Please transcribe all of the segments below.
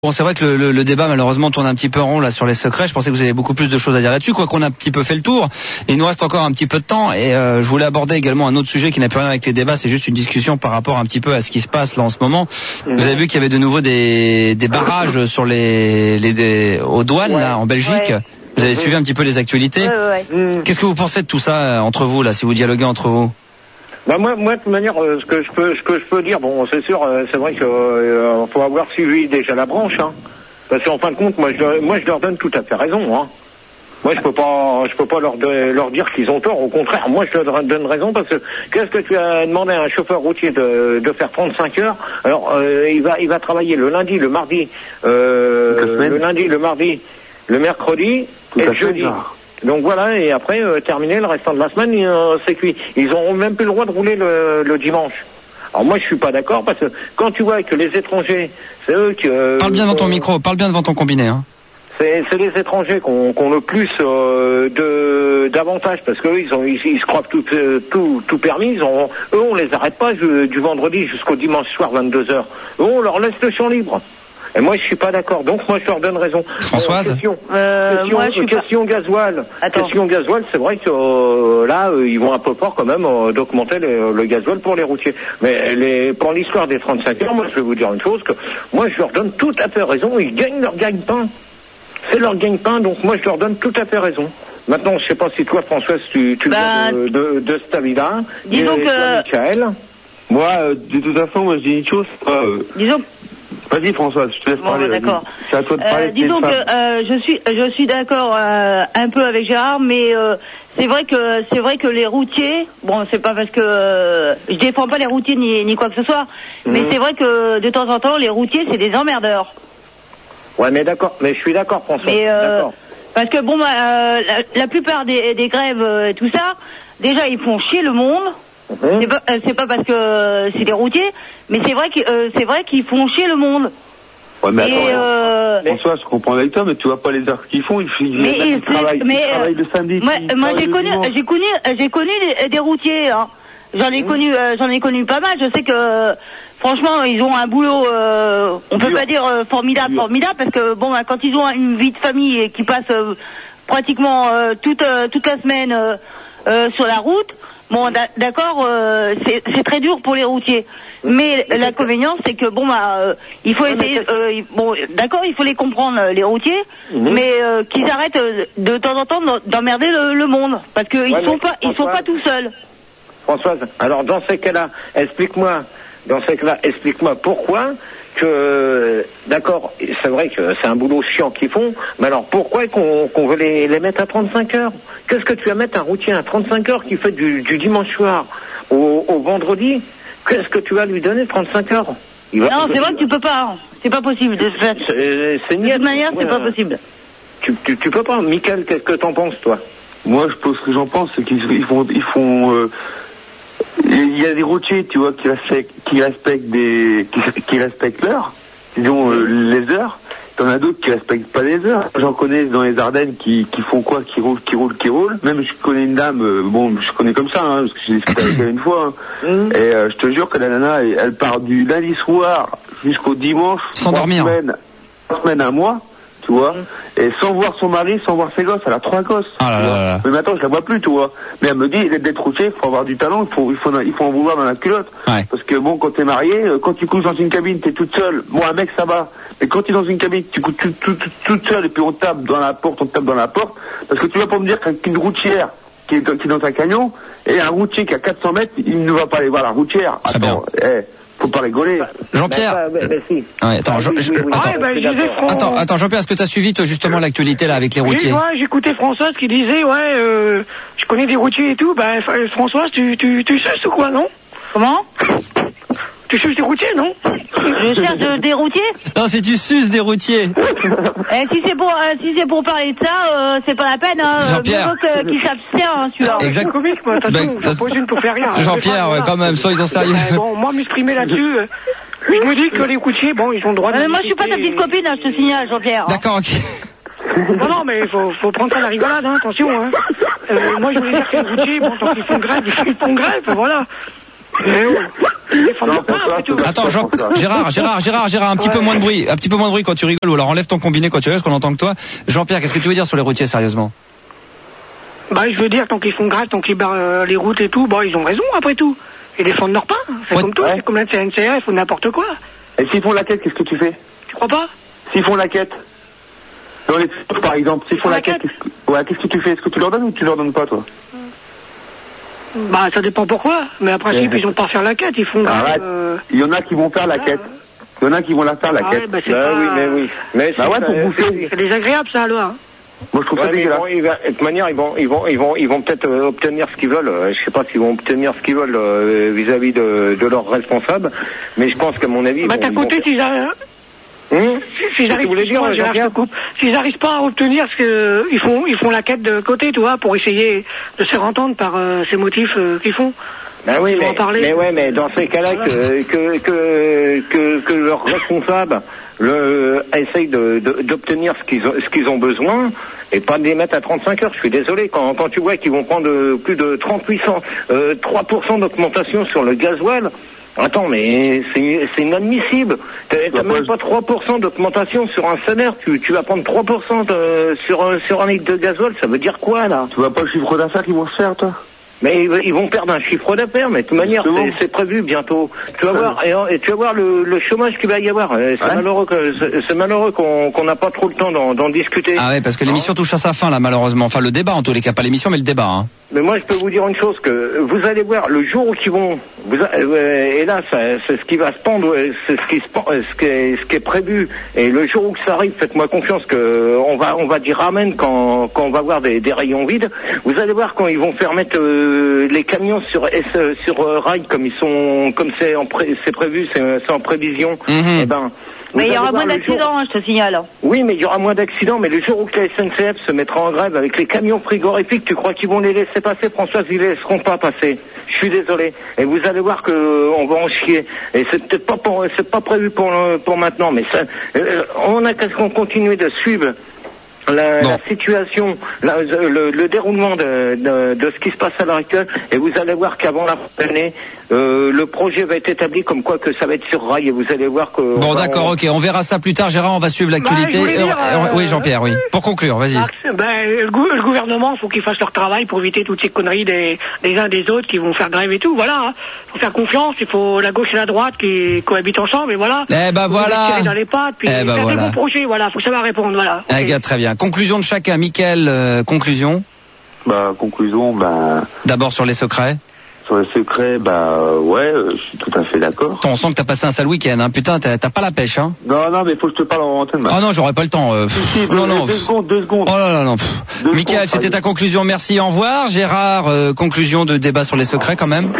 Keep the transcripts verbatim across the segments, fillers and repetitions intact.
Bon, c'est vrai que le, le, le débat malheureusement tourne un petit peu rond là sur les secrets. Je pensais que vous avez beaucoup plus de choses à dire là-dessus, quoi qu'on a un petit peu fait le tour. Il nous reste encore un petit peu de temps et euh, je voulais aborder également un autre sujet qui n'a plus rien avec les débats. C'est juste une discussion par rapport un petit peu à ce qui se passe là en ce moment. Mmh. Vous avez vu qu'il y avait de nouveau des, des barrages sur les, les des, aux douanes ouais. là en Belgique. Ouais. Vous avez mmh. suivi un petit peu les actualités. Ouais, ouais. Mmh. Qu'est-ce que vous pensez de tout ça euh, entre vous là, si vous dialoguez entre vous? Bah moi, moi de toute manière, euh, ce que je peux, ce que je peux dire, bon, c'est sûr, euh, c'est vrai qu'il euh, faut avoir suivi déjà la branche, hein, parce qu'en fin de compte, moi, je, moi, je leur donne tout à fait raison, hein. Moi, je peux pas, je peux pas leur, de, leur dire qu'ils ont tort. Au contraire, moi, je leur donne raison parce que qu'est-ce que tu as demandé à un chauffeur routier de, de faire trente-cinq heures? Alors, euh, il va, il va travailler le lundi, le mardi, euh, le lundi, le mardi, le mercredi tout et le jeudi. Genre. Donc voilà, et après, euh, terminé, le restant de la semaine, euh, c'est cuit. Ils n'auront même plus le droit de rouler le, le dimanche. Alors moi, je suis pas d'accord, parce que quand tu vois que les étrangers, c'est eux qui... Euh, parle bien devant ton micro, parle bien devant ton combiné. Hein. C'est, c'est les étrangers qui ont, qui ont le plus euh, de, d'avantages, parce qu'eux, ils, ont, ils, ils se croient tout, tout, tout permis. Ils ont, eux, on les arrête pas du, du vendredi jusqu'au dimanche soir, vingt-deux heures. Eux, on leur laisse le champ libre. Et moi, je suis pas d'accord. Donc, moi, je leur donne raison. Françoise euh, Question, euh, question, moi, je question pas... gasoil. Attends. Question gasoil, c'est vrai que euh, là, euh, ils vont un peu fort quand même euh, d'augmenter le, le gasoil pour les routiers. Mais les, pour l'histoire des trente-cinq heures, moi, je vais vous dire une chose, que moi, je leur donne tout à fait raison. Ils gagnent leur gagne-pain. C'est leur gagne-pain, donc moi, je leur donne tout à fait raison. Maintenant, je sais pas si toi, Françoise, tu, tu bah... de, de, de cet avis-là. Disons que... Michael. Moi, euh, de toute façon, moi, je dis une chose. Euh... Disons Vas-y Françoise, je te laisse bon, parler. D'accord. C'est à toi de parler. Euh, disons que euh, je suis, je suis d'accord euh, un peu avec Gérard, mais euh, c'est vrai que c'est vrai que les routiers, bon, c'est pas parce que euh, je défends pas les routiers ni, ni quoi que ce soit, mmh. mais c'est vrai que de temps en temps, les routiers, c'est des emmerdeurs. Ouais, mais d'accord, mais je suis d'accord, François. Mais euh, d'accord. Parce que bon, bah, euh, la, la plupart des, des grèves, euh, tout ça, déjà, ils font chier le monde. Mmh. C'est pas, euh, c'est pas parce que euh, c'est des routiers, mais c'est vrai que euh, c'est vrai qu'ils font chier le monde. Ouais, mais et attends, euh... François, je comprends avec toi, mais tu vois pas les heures qu'ils font, ils, ils, mais ils, ils, travaillent, mais, ils travaillent le samedi. Moi, moi j'ai connu, j'ai connu, j'ai connu des, des routiers. Hein. J'en ai mmh. connu, euh, j'en ai connu pas mal. Je sais que franchement, ils ont un boulot, euh, on peut pas dire euh, formidable, Dur. formidable, parce que bon, bah, quand ils ont une vie de famille et qu'ils passent euh, pratiquement euh, toute euh, toute la semaine euh, euh, sur la route. Bon, d'accord, euh, c'est, c'est très dur pour les routiers. Mais l'inconvénient, c'est que bon, bah, euh, il faut essayer. Euh, bon, d'accord, il faut les comprendre, les routiers, mmh. mais euh, qu'ils arrêtent euh, de temps en temps d'emmerder le, le monde, parce qu'ils ouais, sont pas, ils sont pas tout seuls. Françoise, alors dans ces cas-là, explique-moi, dans ces cas-là, explique-moi pourquoi. Que d'accord, c'est vrai que c'est un boulot chiant qu'ils font, mais alors pourquoi qu'on, qu'on veut les, les mettre à trente-cinq heures? Qu'est-ce que tu vas mettre un routier à trente-cinq heures qui fait du, du dimanche soir au, au vendredi? Qu'est-ce que tu vas lui donner trente-cinq heures? Il va non, c'est vrai que tu peux pas, hein. C'est pas possible de faire. C'est, c'est de toute manière, c'est ouais, pas possible. Tu, tu, tu peux pas. Michael, qu'est-ce que t'en penses, toi? Moi, je pense que j'en pense, c'est qu'ils ils font, ils font. Euh... Il y a des routiers, tu vois, qui respectent, qui respectent des, qui, qui respectent l'heure, disons euh, les heures. T'en as d'autres qui respectent pas les heures. J'en connais dans les Ardennes qui, qui font quoi, qui roulent, qui roulent, qui roulent. Même je connais une dame, euh, bon, je connais comme ça, hein, parce que j'ai discuté avec elle une fois. Hein. Mmh. Et euh, je te jure que la nana, elle, elle part du lundi soir jusqu'au dimanche, sans dormir, semaine, trois semaines, un mois. Tu vois, et sans voir son mari, sans voir ses gosses, elle a trois gosses. Ah là là. Mais maintenant, je la vois plus, tu vois. Mais elle me dit, d'être routier, il faut avoir du talent, il faut, il faut, il faut en vouloir dans la culotte. Ouais. Parce que bon, quand t'es marié, quand tu couches dans une cabine, t'es toute seule. Bon, un mec, ça va. Mais quand t'es dans une cabine, tu couches toute, toute, toute seule, et puis on tape dans la porte, on tape dans la porte. Parce que tu vas pas me dire qu'une routière qui est, qui est dans un camion, et un routier qui a quatre cents mètres, il ne va pas aller voir la routière. Très Attends, eh. Faut pas rigoler. Jean-Pierre. Mais, mais, mais si. Ouais, attends, je, je, attends, ouais, bah, je disais, attends, attends, Jean-Pierre, est-ce que tu as suivi toi justement l'actualité là avec les routiers? Oui, ouais, j'écoutais Françoise qui disait, ouais, euh, je connais des routiers et tout. Bah, Françoise, tu, tu, tu suces ou quoi, non? Comment? Tu suces des routiers, non? Je cherche de, des routiers? Non, c'est tu suces des routiers. Eh, si c'est pour, euh, si c'est pour parler de ça, euh, c'est pas la peine, hein. Jean-Pierre. Euh, qui s'abstient, hein, celui-là. Exact. C'est comique, moi. De toute façon, j'en pose une pour faire rien. Jean-Pierre, ouais, quand même, soyons sérieux. Euh, bon, moi, m'exprimer là-dessus, euh, je me dis que les routiers, bon, ils ont le droit de. Euh, moi, je suis pas ta petite copine, hein, je te signale, Jean-Pierre. D'accord, ok. Non, non, mais faut, faut prendre ça à la rigolade, hein, attention, hein. Euh, moi, je voulais dire que les routiers, bon, tant qu'ils font grève, ils font grève, voilà. Attends, Jean, Gérard, Gérard, Gérard, Gérard, un petit peu moins de bruit, un petit peu moins de bruit quand tu rigoles, ou alors enlève ton combiné quand tu rigoles, parce qu'on entend que toi. Jean-Pierre, qu'est-ce que tu veux dire sur les routiers, sérieusement? Bah, je veux dire, tant qu'ils font grâce, tant qu'ils barrent euh, les routes et tout, bon, ils ont raison, après tout. Ils défendent leur pain. C'est ouais, comme tout, ouais. C'est comme la C N C F ou n'importe quoi. Et s'ils font la quête, qu'est-ce que tu fais? Tu crois pas? S'ils font la quête, dans les par exemple, s'ils font la, la quête, qu'est-ce que... ouais, qu'est-ce que tu fais? Est-ce que tu leur donnes ou tu leur donnes pas, toi? Bah, ça dépend pourquoi. Mais à principe, ils ont pas à faire la quête, ils font grâce. Euh... Il y en a qui vont faire la quête. Il y en a qui vont la faire, la ah quête. Ouais, bah, c'est bah, pas... oui, mais oui. Mais bah, ouais, pour bouffer. C'est désagréable, ça, alors. Moi, je trouve ouais, ça dégueulasse. Bon, de toute manière, ils vont, ils vont, ils vont, ils vont peut-être euh, obtenir ce qu'ils veulent. Euh, je sais pas s'ils vont obtenir ce qu'ils veulent euh, vis-à-vis de, de leurs responsables, mais je pense qu'à mon avis. Bah, t'as côté, s'ils arrivent. Hum S'ils arrivent, dire, s'ils arrivent pas à obtenir ce que ils font, ils font la quête de côté, tu vois, pour essayer de se faire entendre par euh, ces motifs euh, qu'ils font. Ben oui, mais, mais ouais, mais dans ces cas-là, que que que que, que leurs responsables le essayent de, de, d'obtenir ce qu'ils ont, ce qu'ils ont besoin. Et pas de les mettre à trente-cinq heures. Je suis désolé, quand, quand tu vois qu'ils vont prendre plus de trente-huit cents, euh, trois pour cent d'augmentation sur le gasoil, attends, mais c'est, c'est inadmissible. T'as, t'as même pas trois pour cent d'augmentation sur un salaire, tu, tu vas prendre trois pour cent de, sur, sur un litre de gasoil, ça veut dire quoi, là? Tu vois pas le chiffre d'affaires qu'ils vont se faire, toi? Mais ils vont perdre un chiffre d'affaires, mais de toute manière, c'est, c'est prévu bientôt. Tu vas voir, et, et tu vas voir le, le chômage qu'il va y avoir. C'est ouais. malheureux, que, c'est, c'est malheureux qu'on, qu'on n'a pas trop le temps d'en, d'en discuter. Ah ouais, parce que l'émission touche à sa fin là, malheureusement. Enfin, le débat en tous les cas, pas l'émission, mais le débat. Hein. Mais moi, je peux vous dire une chose, que vous allez voir le jour où ils vont, vous, euh, et là, ça, c'est ce qui va se pendre, c'est ce qui se pend, ce qui est, ce qui est prévu. Et le jour où ça arrive, faites-moi confiance que on va, on va dire amen quand, quand on va voir des, des rayons vides. Vous allez voir quand ils vont faire mettre euh, les camions sur S, sur euh, rail comme ils sont, comme c'est en pré, c'est prévu, c'est, c'est en prévision. Mm-hmm. Et ben. Mais il y aura moins d'accidents, jour... hein, je te signale. Oui, mais il y aura moins d'accidents, mais le jour où la S N C F se mettra en grève avec les camions frigorifiques, tu crois qu'ils vont les laisser passer, Françoise? Ils les laisseront pas passer. Je suis désolé. Et vous allez voir que euh, on va en chier. Et c'est peut-être pas pour, c'est pas prévu pour, pour maintenant, mais ça, euh, on a qu'à continuer de suivre La, la situation, la, le, le déroulement de, de, de ce qui se passe à l'heure actuelle, et vous allez voir qu'avant la fin de l'année, euh, le projet va être établi comme quoi que ça va être sur rail, et vous allez voir que... Bon, d'accord, on... ok, on verra ça plus tard, Gérard, on va suivre l'actualité. Bah, dire, euh, oui, Jean-Pierre, oui. Pour conclure, vas-y. Ben, le, le gouvernement, il faut qu'il fasse leur travail pour éviter toutes ces conneries des, des uns des autres qui vont faire grève et tout, voilà. Hein. Faut faire confiance, il faut la gauche et la droite qui cohabitent ensemble, et voilà. Eh ben voilà. Tirer dans les pattes, puis eh ben faire voilà. des bons projets, voilà, faut savoir répondre, voilà. Okay. Eh, très bien. Conclusion de chacun. Mickaël, euh, conclusion. Bah, conclusion, bah... D'abord sur les secrets. Sur les secrets, bah, ouais, euh, je suis tout à fait d'accord. On sent que t'as passé un sale week-end, hein. Putain, t'as, t'as pas la pêche, hein. Non, non, mais faut que je te parle en antenne. Ah non, j'aurais pas le temps. Euh, si, si, non, deux, non. Deux secondes, deux secondes. Oh là là, non. Mickaël, c'était ta conclusion. Merci, au revoir. Gérard, euh, conclusion de débat sur les secrets, quand même.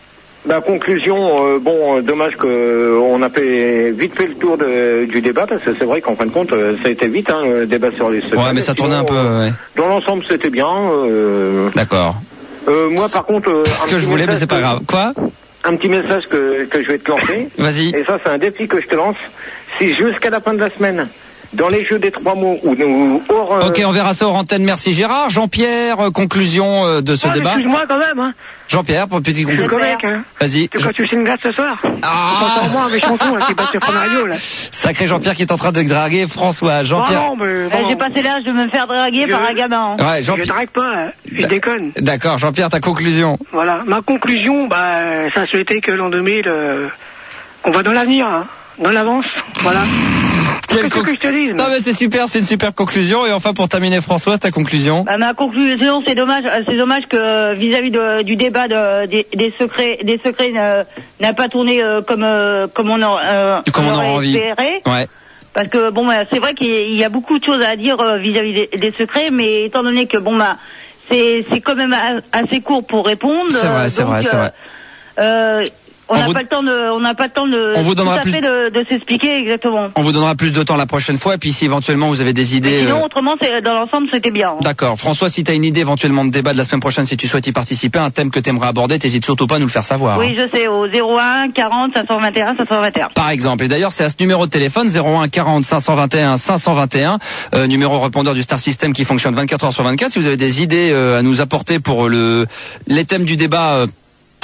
La conclusion, euh, bon, euh, dommage que euh, on a fait vite fait le tour de, du débat, parce que c'est vrai qu'en fin de compte, euh, ça a été vite, hein, le débat sur les secrets. Ouais, mais ça tournait un peu. Euh, ouais. Dans l'ensemble, c'était bien. Euh, D'accord. Euh, moi, par contre, euh, ce que je voulais, mais c'est pas grave. Quoi? Un petit message que que je vais te lancer. Vas-y. Et ça, c'est un défi que je te lance. Si jusqu'à la fin de la semaine, dans les jeux des trois mots ou, ou hors. Euh... Ok, on verra ça hors antenne. Merci Gérard. Jean-Pierre, euh, conclusion euh, de ce ah, débat. Excuse-moi quand même. Hein. Jean-Pierre, pour petite conclusion. Je suis correct, hein. Vas-y. Tu crois que tu fais une glace ce soir? Ah. Tu moi avec Chanson, là, qui bat sur Fanario, là. Sacré Jean-Pierre qui est en train de draguer François. Jean-Pierre. Oh non, mais, bon, euh, j'ai passé l'âge de me faire draguer je... par un gamin. Hein. Ouais, Jean-Pierre. Je drague pas, hein. Je déconne. D'accord, Jean-Pierre, ta conclusion. Voilà. Ma conclusion, bah, ça a souhaité que l'an deux mille, euh, on va dans l'avenir, hein. Dans l'avance. Voilà. Qu'est-ce con... que je te dis? Non mais c'est super, c'est une super conclusion. Et enfin pour terminer, Françoise, ta conclusion? Bah, ma conclusion, c'est dommage, c'est dommage que vis-à-vis de, du débat de, des, des secrets, des secrets euh, n'a pas tourné euh, comme euh, comme on, euh, comme on, on aurait envie. espéré. Ouais. Parce que bon, bah, c'est vrai qu'il y a beaucoup de choses à dire euh, vis-à-vis des, des secrets, mais étant donné que bon bah c'est c'est quand même assez court pour répondre. C'est vrai, euh, c'est donc, vrai, c'est vrai. Euh, On n'a vous... pas le temps de, on n'a pas le temps de, on vous donnera tout à plus... fait de, de s'expliquer exactement. On vous donnera plus de temps la prochaine fois, et puis si éventuellement vous avez des idées. Mais sinon, euh... autrement, c'est, dans l'ensemble, c'était bien. Hein. D'accord. François, si tu as une idée éventuellement de débat de la semaine prochaine, si tu souhaites y participer, un thème que tu aimerais aborder, t'hésites surtout pas à nous le faire savoir. Oui, hein. je sais, au zéro un quarante cinq cent vingt et un cinq cent vingt et un. Par exemple. Et d'ailleurs, c'est à ce numéro de téléphone, zéro un quarante cinq cent vingt et un cinq cent vingt et un, euh, numéro répondeur du Star System qui fonctionne vingt-quatre heures sur vingt-quatre. Si vous avez des idées euh, à nous apporter pour le, les thèmes du débat, euh,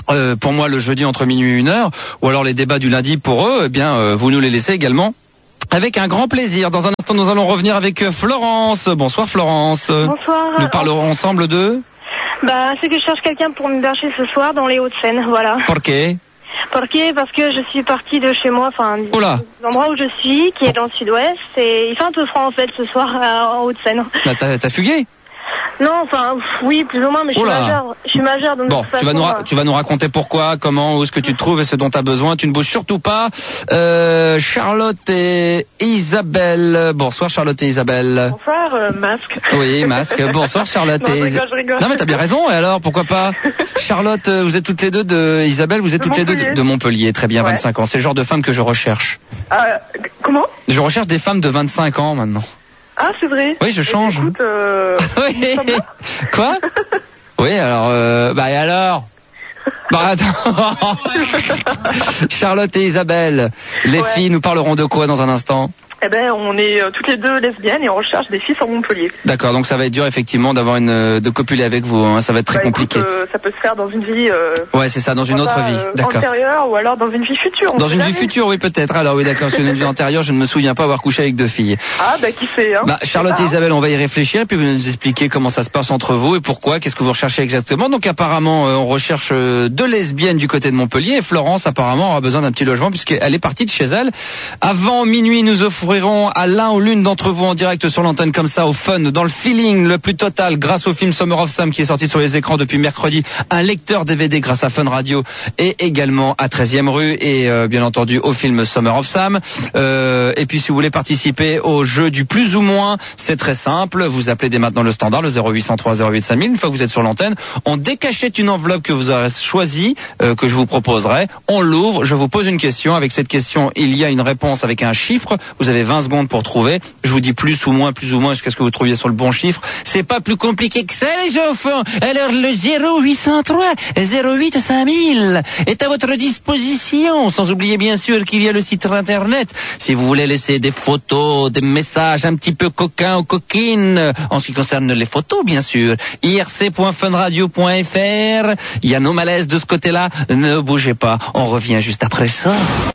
euh, pour moi le jeudi entre minuit et une heure, ou alors les débats du lundi pour eux, eh bien euh, vous nous les laissez également. Avec un grand plaisir. Dans un instant, nous allons revenir avec Florence. Bonsoir Florence. Bonsoir. Nous parlerons ensemble de... Bah, c'est que je cherche quelqu'un pour m'héberger ce soir dans les Hauts-de-Seine, voilà. Pourquoi? Pourquoi? Parce que je suis partie de chez moi, enfin, l'endroit où je suis, qui est dans le sud-ouest, et il fait un peu froid en fait ce soir en Hauts-de-Seine. Bah, t'as, t'as fugué? Non, enfin, oui, plus ou moins, mais je suis majeure. Je suis majeure, donc bon, de toute façon, tu vas nous ra- tu vas nous raconter pourquoi, comment, où est-ce que tu te trouves et ce dont tu as besoin. Tu ne bouges surtout pas. Euh, Charlotte et Isabelle. Bonsoir Charlotte et Isabelle. Bonsoir, euh, Masque. Oui, Masque. Bonsoir Charlotte non, et je rigole, je rigole. Non mais t'as bien raison. Et alors, pourquoi pas? Charlotte, vous êtes toutes les deux de Isabelle, vous êtes de toutes Montpellier. les deux de, de Montpellier. Très bien, ouais. vingt-cinq ans. C'est le genre de femme que je recherche. Euh, comment? Je recherche des femmes de vingt-cinq ans maintenant. Ah, c'est vrai. Oui, je change. Et écoute, euh... oui. Quoi? Oui, alors, euh, bah et alors? Bah attends. Charlotte et Isabelle, les ouais. filles, nous parlerons de quoi dans un instant? Eh ben, on est euh, toutes les deux lesbiennes et on recherche des filles sur Montpellier. D'accord, donc ça va être dur effectivement d'avoir une de copuler avec vous, hein, ça va être très bah, compliqué. Écoute, euh, ça peut se faire dans une vie. Euh, ouais, c'est ça, dans une autre pas, vie. Euh, d'accord. Antérieure ou alors dans une vie future. Dans une vie future, oui peut-être. Alors oui, d'accord. Sur une vie antérieure, je ne me souviens pas avoir couché avec deux filles. Ah bah qui sait. Hein. Bah Charlotte ah. et Isabelle, on va y réfléchir et puis vous nous expliquer comment ça se passe entre vous et pourquoi, qu'est-ce que vous recherchez exactement. Donc apparemment, euh, on recherche euh, deux lesbiennes du côté de Montpellier et Florence apparemment aura besoin d'un petit logement puisqu'elle est partie de chez elle. Avant minuit, nous offrirons à l'un ou l'une d'entre vous en direct sur l'antenne comme ça, au fun, dans le feeling le plus total, grâce au film Summer of Sam qui est sorti sur les écrans depuis mercredi, un lecteur D V D grâce à Fun Radio et également à treizième rue et euh, bien entendu au film Summer of Sam. Euh, et puis si vous voulez participer au jeu du plus ou moins, c'est très simple, vous appelez dès maintenant le standard, le zéro huit cent trois zéro huit cinq mille. Une fois que vous êtes sur l'antenne, on décachette une enveloppe que vous aurez choisie, euh, que je vous proposerai, on l'ouvre, je vous pose une question, avec cette question il y a une réponse avec un chiffre, vous avez vingt secondes pour trouver. Je vous dis plus ou moins, plus ou moins, jusqu'à ce que vous trouviez sur le bon chiffre. C'est pas plus compliqué que ça, les enfants. Alors, le zéro huit cent trois zéro huit cinq mille est à votre disposition. Sans oublier, bien sûr, qu'il y a le site internet. Si vous voulez laisser des photos, des messages un petit peu coquins ou coquines, en ce qui concerne les photos, bien sûr, I R C point fun radio point F R. Il y a nos malaises de ce côté-là. Ne bougez pas. On revient juste après ça.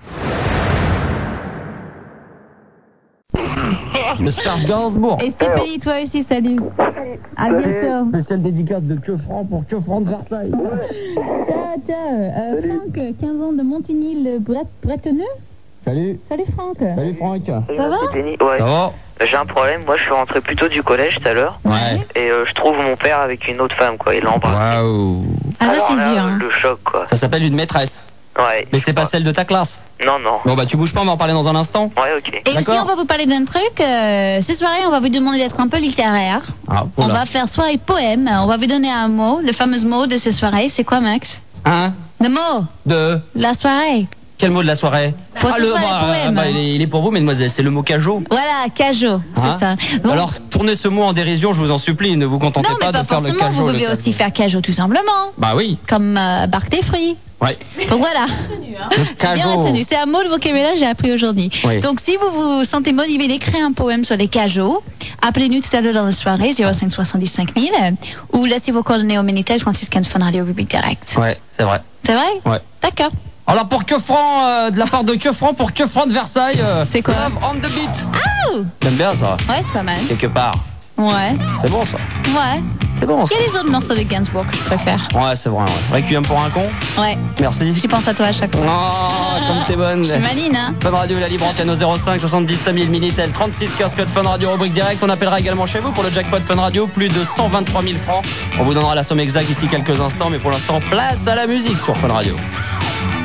Le Serge Gainsbourg. Et Stéphanie, toi aussi, salut. À bientôt. Spéciale dédicace de Que Franc pour Que Franc de Versailles. Tata, euh, Franck, quinze ans de Montigny-le-Bretonneux. Salut. Salut Franck. Salut Franck. Ça va? Ouais. Ça va? J'ai un problème, moi je suis rentré plutôt du collège tout à l'heure. Ouais. Et euh, je trouve mon père avec une autre femme, quoi. Il l'embrasse. Waouh. Ah, ça Alors c'est là, dur. Hein. Le choc, quoi. Ça s'appelle une maîtresse. Ouais. Mais c'est pas celle de ta classe. Non, non. Bon bah tu bouges pas, on va en parler dans un instant. Ouais, ok. Et aussi, on va vous parler d'un truc. Euh, ce soir, on va vous demander d'être un peu littéraire. Ah, on va faire soirée poème. On va vous donner un mot, le fameux mot de cette soirée. C'est quoi, Max? Un. Le mot. Deux. La soirée. Quel mot de la soirée? Pour Ah, ce le soir, bah, poème. bah, il, est, il est pour vous, mesdemoiselles. C'est le mot cajot. Voilà, cajot. Hein? C'est ça. Bon. Alors, tournez ce mot en dérision, je vous en supplie. Ne vous contentez non, mais pas, pas de faire le forcément. cajot. Vous le pouvez cajot. aussi faire cajot tout simplement. Bah oui. Comme euh, barque des fruits. Ouais. Donc voilà. Le cajot. Bien retenu. C'est un mot de vocabulaire que j'ai appris aujourd'hui. Oui. Donc si vous vous sentez motivé d'écrire un poème sur les cajots, appelez-nous tout à l'heure dans la soirée zéro cinq soixante-dix-cinq mille ou laissez vos coordonnées au Minitel trente-six quinze Fun Radio rubrique direct. Ouais, c'est vrai. C'est vrai? Ouais. D'accord. Alors pour Que Franc, euh, de la part de Que Franc pour Que Franc de Versailles. Euh, c'est quoi? Love on the beat. Oh! J'aime bien ça. Ouais, c'est pas mal. Quelque part. Ouais. C'est bon ça. Ouais. C'est bon ça. Il y a des autres morceaux de Gainsbourg que je préfère. Ouais, c'est vrai. Ouais. Requiem pour un con. Ouais. Merci. J'y pense à toi à chaque fois. Oh, comme t'es bonne. Je suis maline, hein. Fun Radio, la libre antenne au zéro cinq soixante-dix-cinq mille Minitel trente-six quinze code Fun Radio rubrique direct. On appellera également chez vous pour le jackpot Fun Radio, plus de cent vingt-trois mille francs. On vous donnera la somme exacte d'ici quelques instants, mais pour l'instant, place à la musique sur Fun Radio.